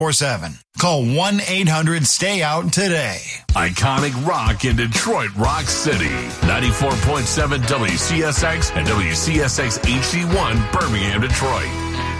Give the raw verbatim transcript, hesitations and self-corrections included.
four seven. Call one eight hundred stay out today. Iconic rock in Detroit Rock City. ninety-four point seven W C S X and W C S X H D one Birmingham, Detroit.